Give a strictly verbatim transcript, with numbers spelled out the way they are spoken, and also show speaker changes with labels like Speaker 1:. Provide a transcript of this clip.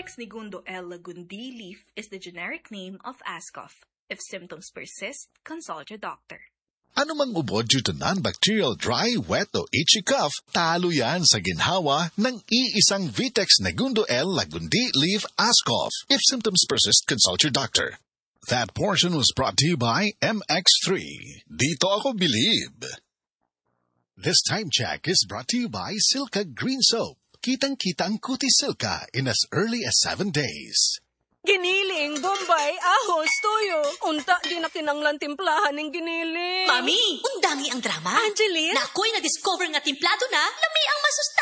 Speaker 1: Vitex Negundo L. Lagundi leaf is the generic name of Ascof. If symptoms persist, consult your doctor.
Speaker 2: Anumang ubo due to non-bacterial dry, wet o itchy cough, talo yan sa ginhawa ng iisang Vitex Negundo L. Lagundi leaf Ascof. If symptoms persist, consult your doctor. That portion was brought to you by M X three. Dito ako believe. This time check is brought to you by Silka Green Soap. Kitang-kita ang Cutie Silka in as early as seven days.
Speaker 3: Giniling, Bombay, ahos, tuyo. Unta, di na kinanglan timplahan ng giniling.
Speaker 4: Mami, undangi ang drama.
Speaker 3: Angeline?
Speaker 4: Na ako'y na-discover nga timplado na, lami ang masusta.